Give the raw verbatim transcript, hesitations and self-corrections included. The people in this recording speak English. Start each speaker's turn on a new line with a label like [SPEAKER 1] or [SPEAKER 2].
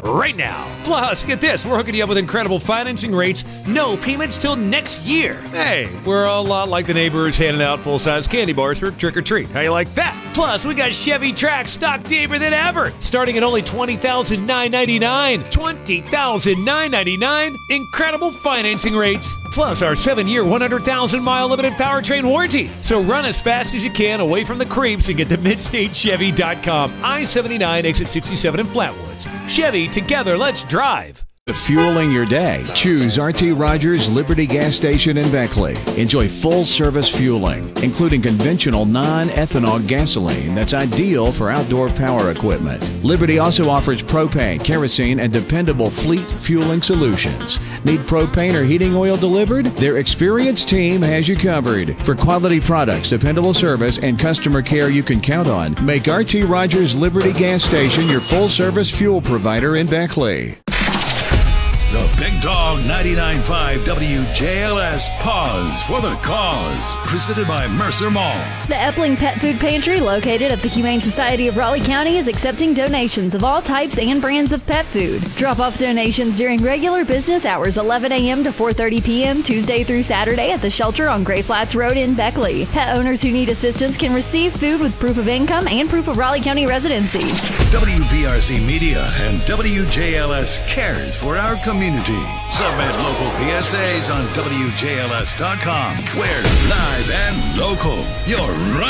[SPEAKER 1] right now. Plus, get this, we're hooking you up with incredible financing rates, no payments till next year. Hey, we're a lot like the neighbors handing out full-size candy bars for trick-or-treat. How you like that? Plus, we got Chevy Trax stock deeper than ever, starting at only twenty thousand nine hundred ninety-nine dollars. twenty thousand nine hundred ninety-nine dollars. Incredible financing rates. Plus our seven-year, one hundred thousand mile limited powertrain warranty. So run as fast as you can away from the creeps and get to midstate chevy dot com. I seventy-nine, exit sixty-seven in Flatwoods. Chevy, together, let's drive.
[SPEAKER 2] Fueling your day. Choose R T Rogers Liberty Gas Station in Beckley. Enjoy full-service fueling, including conventional non-ethanol gasoline that's ideal for outdoor power equipment. Liberty also offers propane, kerosene, and dependable fleet fueling solutions. Need propane or heating oil delivered? Their experienced team has you covered. For quality products, dependable service, and customer care you can count on, make R T Rogers Liberty Gas Station your full-service fuel provider in Beckley.
[SPEAKER 3] The Big Dog ninety-nine point five W J L S Pause for the Cause, presented by Mercer Mall.
[SPEAKER 4] The Epling Pet Food Pantry, located at the Humane Society of Raleigh County, is accepting donations of all types and brands of pet food. Drop off donations during regular business hours, eleven a.m. to four thirty p.m. Tuesday through Saturday at the shelter on Gray Flats Road in Beckley. Pet owners who need assistance can receive food with proof of income and proof of Raleigh County residency.
[SPEAKER 3] W V R C Media and W J L S cares for our community. Submit local P S As on W J L S dot com. We're live and local. You're right.